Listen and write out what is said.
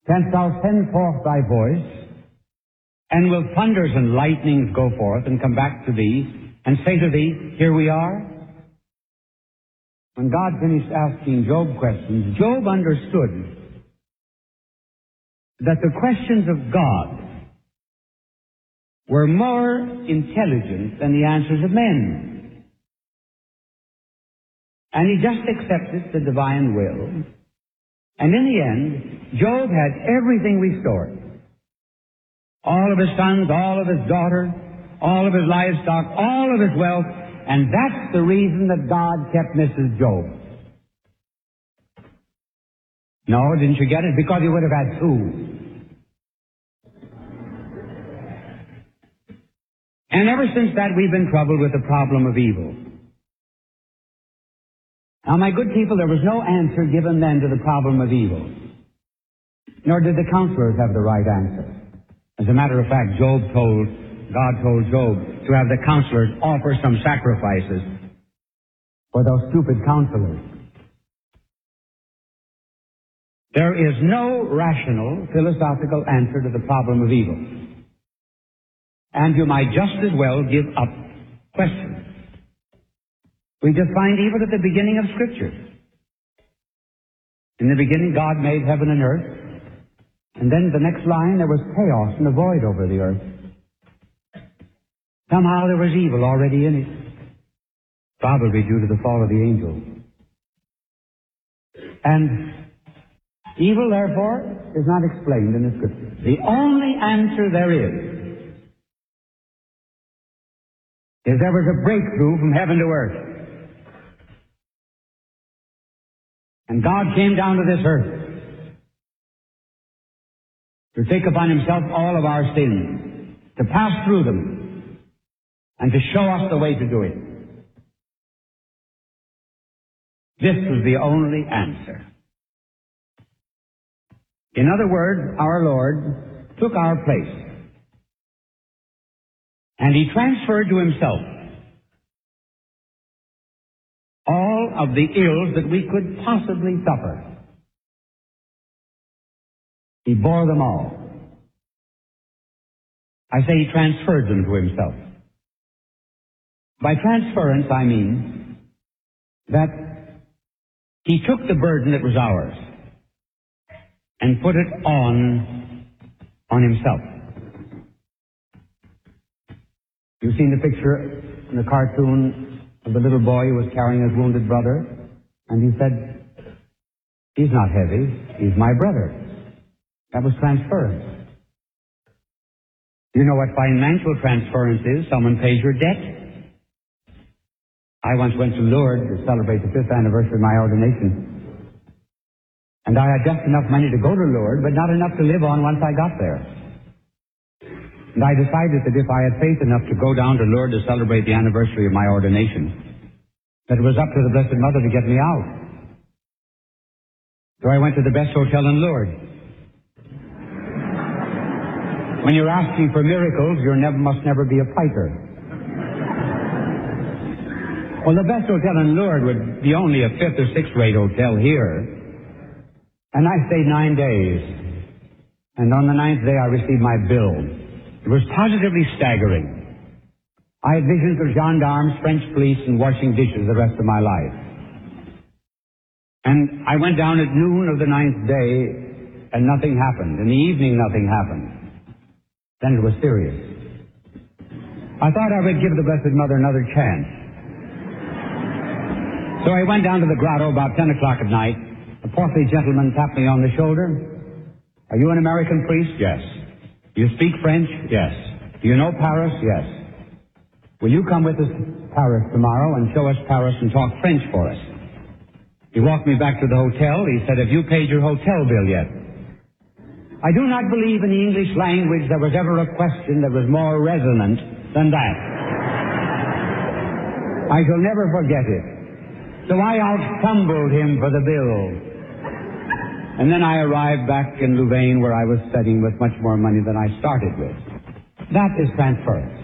Canst thou send forth thy voice, and will thunders and lightnings go forth and come back to thee, and say to thee, here we are? When God finished asking Job questions, Job understood that the questions of God were more intelligent than the answers of men. And he just accepted the divine will. And in the end, Job had everything restored. All of his sons, all of his daughters, all of his livestock, all of his wealth. And that's the reason that God kept Mrs. Job. No, didn't you get it? Because he would have had two. And ever since that, we've been troubled with the problem of evil. Now, my good people, there was no answer given then to the problem of evil. Nor did the counselors have the right answer. As a matter of fact, God told Job to have the counselors offer some sacrifices for those stupid counselors. There is no rational, philosophical answer to the problem of evil. And you might just as well give up questions. We just find evil at the beginning of Scripture. In the beginning, God made heaven and earth. And then the next line, there was chaos and a void over the earth. Somehow there was evil already in it. Probably due to the fall of the angels. And evil, therefore, is not explained in the Scripture. The only answer there is there was a breakthrough from heaven to earth. And God came down to this earth to take upon himself all of our sins, to pass through them, and to show us the way to do it. This was the only answer. In other words, our Lord took our place, and he transferred to himself all of the ills that we could possibly suffer. He bore them all. I say he transferred them to himself. By transference, I mean that he took the burden that was ours and put it on himself. You've seen the picture in the cartoon of the little boy who was carrying his wounded brother, and he said, he's not heavy, he's my brother. That was transference. You know what financial transference is? Someone pays your debt. I once went to Lourdes to celebrate the 5th anniversary of my ordination. And I had just enough money to go to Lourdes, but not enough to live on once I got there. And I decided that if I had faith enough to go down to Lourdes to celebrate the anniversary of my ordination, that it was up to the Blessed Mother to get me out. So I went to the best hotel in Lourdes. When you're asking for miracles, you must never be a fighter. Well, the best hotel in Lourdes would be only a 5th or 6th rate hotel here. And I stayed 9 days. And on the 9th day, I received my bill. It was positively staggering. I had visions of gendarmes, French police, and washing dishes the rest of my life. And I went down at noon of the 9th day, and nothing happened. In the evening, nothing happened. Then it was serious. I thought I would give the Blessed Mother another chance. So I went down to the grotto about 10 o'clock at night. A portly gentleman tapped me on the shoulder. Are you an American priest? Yes. Do you speak French? Yes. Do you know Paris? Yes. Will you come with us to Paris tomorrow and show us Paris and talk French for us? He walked me back to the hotel. He said, have you paid your hotel bill yet? I do not believe in the English language there was ever a question that was more resonant than that. I shall never forget it. So I out-tumbled him for the bill. And then I arrived back in Louvain where I was studying with much more money than I started with. That is transference.